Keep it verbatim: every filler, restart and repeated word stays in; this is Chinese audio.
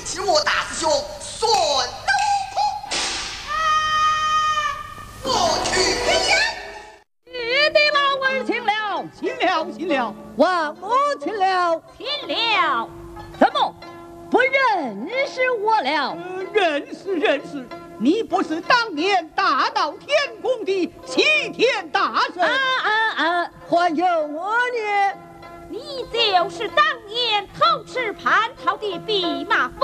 是我大师兄孙老头。我去见。 爹的老儿请了， 请了，请了， 王母请了， 请了。 怎么不认识我了？ 呃、认识认识，你不是当年大闹天宫的齐天大圣？ 啊啊啊！还有我呢？ 你就是当年偷吃蟠桃的弼马